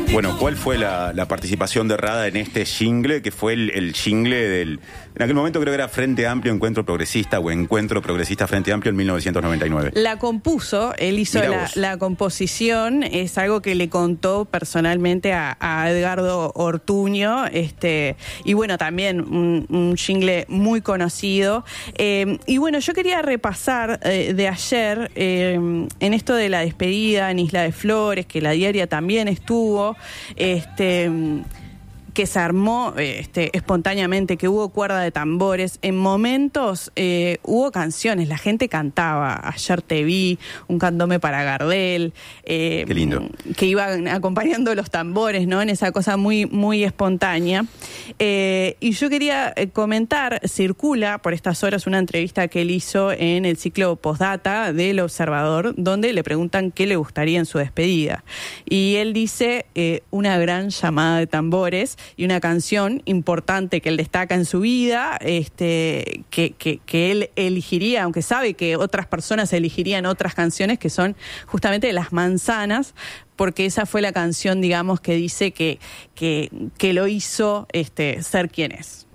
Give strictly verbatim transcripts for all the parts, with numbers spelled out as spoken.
Bueno, ¿cuál fue la, la participación de Rada en este jingle, que fue el, el jingle del... En aquel momento creo que era Frente Amplio, Encuentro Progresista, o Encuentro Progresista Frente Amplio en mil novecientos noventa y nueve. La compuso, él hizo la, la composición, es algo que le contó personalmente a, a Edgardo Ortuño, este, y bueno, también un, un jingle muy conocido. Eh, y bueno, yo quería repasar eh, de ayer, eh, en esto de la despedida en Isla de Flores, que la diaria también estuvo, este... que se armó este, espontáneamente, que hubo cuerda de tambores. En momentos eh, hubo canciones, la gente cantaba. Ayer te vi, un candombe para Gardel. Eh, Qué lindo. Que iban acompañando los tambores, ¿no? En esa cosa muy, muy espontánea. Eh, y yo quería comentar, circula por estas horas una entrevista que él hizo en el ciclo Postdata del Observador, donde le preguntan qué le gustaría en su despedida. Y él dice eh, una gran llamada de tambores y una canción importante que él destaca en su vida, este, que, que, que él elegiría, aunque sabe que otras personas elegirían otras canciones, que son justamente Las Manzanas, porque esa fue la canción, digamos, que dice que, que, que lo hizo este, ser quien es.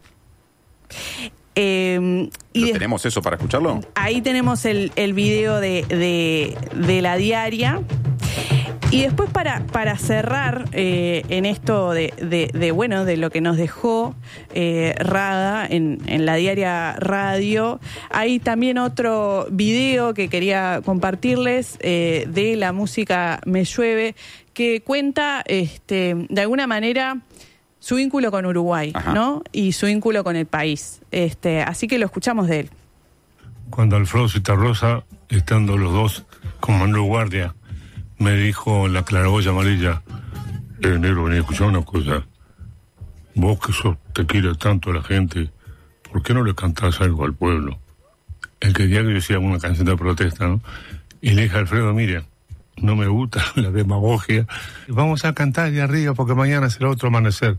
Eh, y de, ¿Tenemos eso para escucharlo? Ahí tenemos el, el video de, de, de la diaria. Y después para, para cerrar eh, en esto de, de, de, bueno, de lo que nos dejó eh, Rada en, en la diaria Radio, hay también otro video que quería compartirles eh, de la música Me Llueve, que cuenta este, de alguna manera su vínculo con Uruguay, Ajá. ¿no? Y su vínculo con el país. Este, así que lo escuchamos de él. Cuando Alfredo Citarrosa, estando los dos comando guardia, me dijo en la claraboya amarilla: eh, negro, vení a escuchar una cosa. Vos que sos, te quiere tanto la gente, ¿por qué no le cantás algo al pueblo? El que día que yo hacía una canción de protesta, ¿no? Y le dije a Alfredo: mire, no me gusta la demagogia. Vamos a cantar de arriba porque mañana será otro amanecer.